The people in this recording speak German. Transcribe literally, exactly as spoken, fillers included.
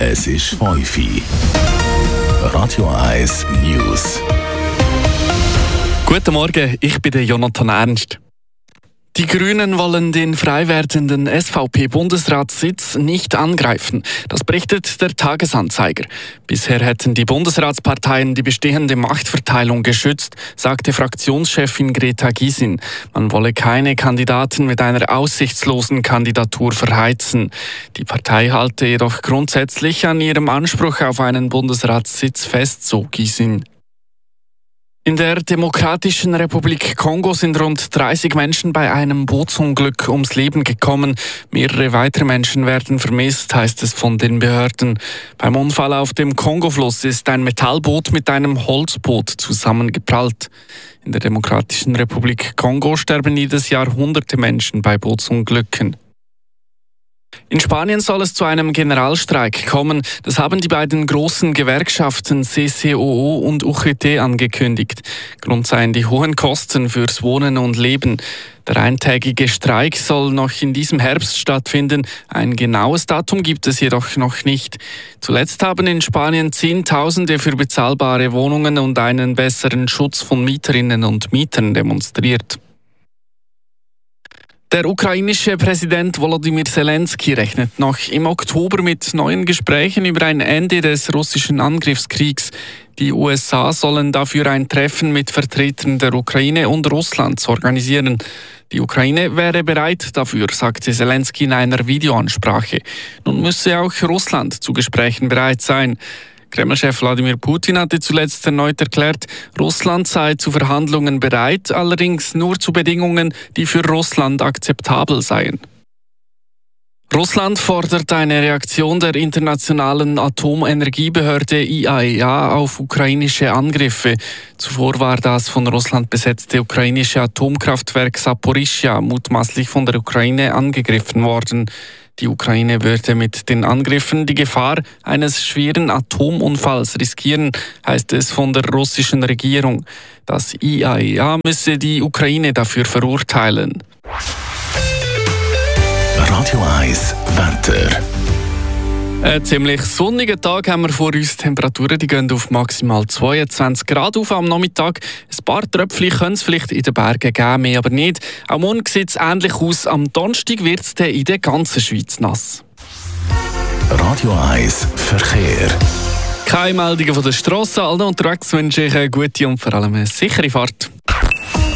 Es ist fünf Uhr. Radio eins News. Guten Morgen, ich bin der Jonathan Ernst. Die Grünen wollen den frei werdenden S V P-Bundesratssitz nicht angreifen. Das berichtet der Tagesanzeiger. Bisher hätten die Bundesratsparteien die bestehende Machtverteilung geschützt, sagte Fraktionschefin Greta Gysin. Man wolle keine Kandidaten mit einer aussichtslosen Kandidatur verheizen. Die Partei halte jedoch grundsätzlich an ihrem Anspruch auf einen Bundesratssitz fest, so Gysin. In der Demokratischen Republik Kongo sind rund dreißig Menschen bei einem Bootsunglück ums Leben gekommen. Mehrere weitere Menschen werden vermisst, heißt es von den Behörden. Beim Unfall auf dem Kongofluss ist ein Metallboot mit einem Holzboot zusammengeprallt. In der Demokratischen Republik Kongo sterben jedes Jahr hunderte Menschen bei Bootsunglücken. In Spanien soll es zu einem Generalstreik kommen. Das haben die beiden großen Gewerkschaften C C O O und U G T angekündigt. Grund seien die hohen Kosten fürs Wohnen und Leben. Der eintägige Streik soll noch in diesem Herbst stattfinden. Ein genaues Datum gibt es jedoch noch nicht. Zuletzt haben in Spanien Zehntausende für bezahlbare Wohnungen und einen besseren Schutz von Mieterinnen und Mietern demonstriert. Der ukrainische Präsident Volodymyr Zelensky rechnet noch im Oktober mit neuen Gesprächen über ein Ende des russischen Angriffskriegs. Die U S A sollen dafür ein Treffen mit Vertretern der Ukraine und Russlands organisieren. Die Ukraine wäre bereit dafür, sagte Zelensky in einer Videoansprache. Nun müsse auch Russland zu Gesprächen bereit sein. Kreml-Chef Wladimir Putin hatte zuletzt erneut erklärt, Russland sei zu Verhandlungen bereit, allerdings nur zu Bedingungen, die für Russland akzeptabel seien. Russland fordert eine Reaktion der Internationalen Atomenergiebehörde I A E A auf ukrainische Angriffe. Zuvor war das von Russland besetzte ukrainische Atomkraftwerk Saporischschja mutmaßlich von der Ukraine angegriffen worden. Die Ukraine würde mit den Angriffen die Gefahr eines schweren Atomunfalls riskieren, heißt es von der russischen Regierung. Das I A E A müsse die Ukraine dafür verurteilen. Radio eins Wetter. Ein ziemlich sonnigen Tag haben wir vor uns. Die Temperaturen die gehen auf maximal zweiundzwanzig Grad auf am Nachmittag. Ein paar Tröpfchen können es vielleicht in den Bergen geben, mehr aber nicht. Auch morgen sieht es ähnlich aus. Am Donnerstag wird es in der ganzen Schweiz nass. Radio eins Verkehr. Keine Meldungen von der Strasse. Allen unterwegs wünsche ich eine gute und vor allem eine sichere Fahrt.